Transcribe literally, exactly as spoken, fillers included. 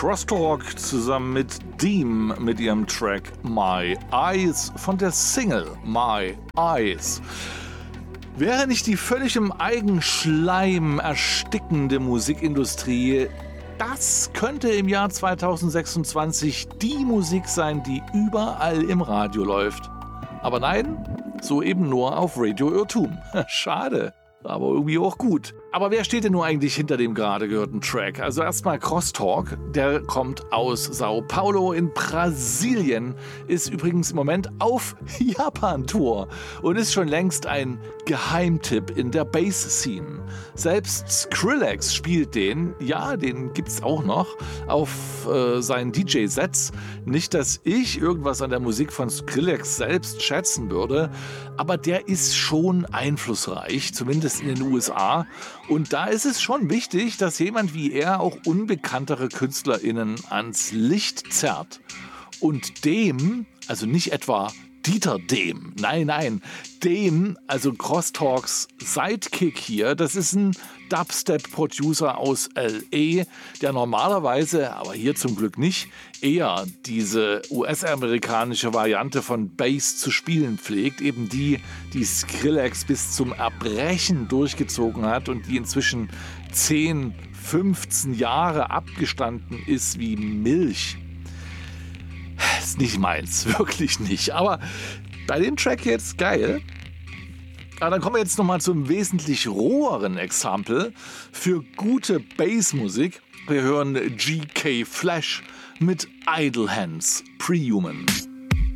Crosstalk zusammen mit Deem mit ihrem Track My Eyes von der Single My Eyes. Wäre nicht die völlig im Eigenschleim erstickende Musikindustrie, das könnte im Jahr zweitausendsechsundzwanzig die Musik sein, die überall im Radio läuft. Aber nein, so eben nur auf Radio Irrtum. Schade, aber irgendwie auch gut. Aber wer steht denn nur eigentlich hinter dem gerade gehörten Track? Also erstmal Crosstalk, der kommt aus Sao Paulo in Brasilien, ist übrigens im Moment auf Japan-Tour und ist schon längst ein Geheimtipp in der Bass-Scene. Selbst Skrillex spielt den, ja, den gibt's auch noch, auf äh, seinen D J-Sets. Nicht, dass ich irgendwas an der Musik von Skrillex selbst schätzen würde, aber der ist schon einflussreich, zumindest in den U S A. Und da ist es schon wichtig, dass jemand wie er auch unbekanntere KünstlerInnen ans Licht zerrt. Und dem, also nicht etwa Dieter Dehm, nein, nein, Dehm, also Crosstalks Sidekick hier, das ist ein Dubstep-Producer aus L A, der normalerweise, aber hier zum Glück nicht, eher diese U S-amerikanische Variante von Bass zu spielen pflegt, eben die, die Skrillex bis zum Erbrechen durchgezogen hat und die inzwischen zehn, fünfzehn Jahre abgestanden ist wie Milch. Ist nicht meins, wirklich nicht. Aber bei dem Track jetzt geil. Aber dann kommen wir jetzt nochmal zum wesentlich roheren Exempel für gute Bassmusik. Wir hören G K Flash mit Idle Hands, Prehuman.